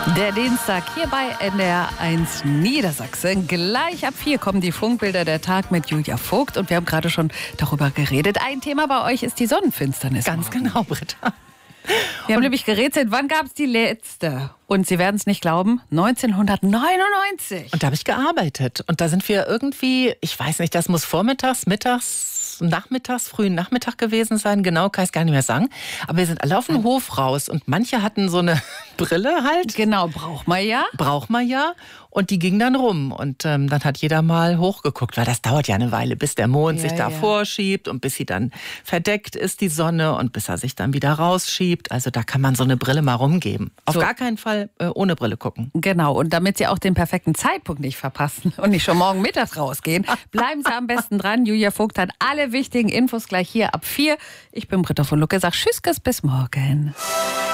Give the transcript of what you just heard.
Der Dienstag hier bei NDR1 Niedersachsen. Gleich ab 4 kommen die Funkbilder der Tag mit Julia Vogt. Und wir haben gerade schon darüber geredet. Ein Thema bei euch ist die Sonnenfinsternis. Ganz genau, Britta. Wir haben nämlich gerätselt, wann gab es die letzte? Und Sie werden es nicht glauben, 1999. Und da habe ich gearbeitet. Und da sind wir irgendwie, ich weiß nicht, das muss vormittags, mittags, nachmittags, frühen Nachmittag gewesen sein. Genau, kann ich es gar nicht mehr sagen. Aber wir sind alle auf den Hof raus. Und manche hatten so eine Brille halt. Genau, braucht man ja. Braucht man ja. Und die ging dann rum. Und dann hat jeder mal hochgeguckt, weil das dauert ja eine Weile, bis der Mond sich da vorschiebt und bis sie dann verdeckt ist, die Sonne, und bis er sich dann wieder rausschiebt. Also da kann man so eine Brille mal rumgeben. Auf gar keinen Fall ohne Brille gucken. Genau, und damit Sie auch den perfekten Zeitpunkt nicht verpassen und nicht schon morgen mittags rausgehen, bleiben Sie am besten dran. Julia Vogt hat alle wichtigen Infos gleich hier ab 4. Ich bin Britta von Lucke, sag Tschüss, bis morgen.